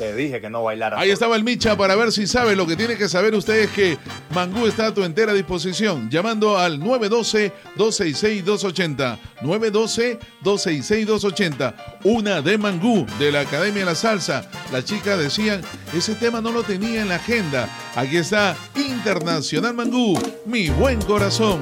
le dije que no bailara. Ahí estaba el Micha para ver si sabe. Lo que tiene que saber usted es que Mangú está a tu entera disposición, llamando al 912-266-280. 912-266-280. Una de Mangú, de la Academia de la Salsa. Las chicas decían, ese tema no lo tenía en la agenda. Aquí está Internacional Mangú, mi buen corazón.